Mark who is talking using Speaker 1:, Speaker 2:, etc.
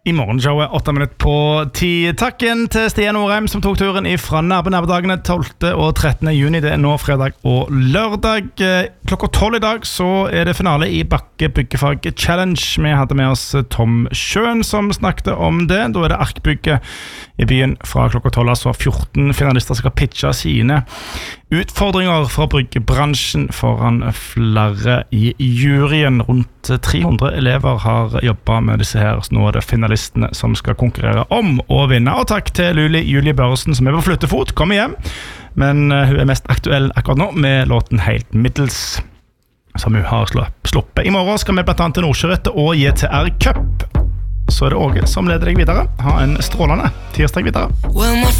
Speaker 1: I morgenshowet 8 minutter på 10. Takk igjen til Stian Orheim som tok turen fra Nabbe-Nabbe-dagene 12. og 13. juni. Det nå fredag og lørdag. Klokka 12 I dag så det finale I Bakke Byggefag Challenge. Vi hadde med oss Tom Schøen som snakket om det. Da det Arkbygget I byen fra klokka 12. Altså 14 finalister skal pitche sine utfordringer fra bryggebransjen foran flere I juryen. Rundt 300 elever har jobbet med disse her, så nå det finalistene som skal konkurrere om å vinne. Og takk til Julie Børresen som på flyttefot, kom hjem, men hun mest aktuell akkurat nå med låten Helt middels, som hun har sluppet. I morgen skal vi blant annet til Nordsjørettet og JTR Cup. Så det Åge som leder deg videre. Ha en strålende tirsdag videre.
Speaker 2: Well, my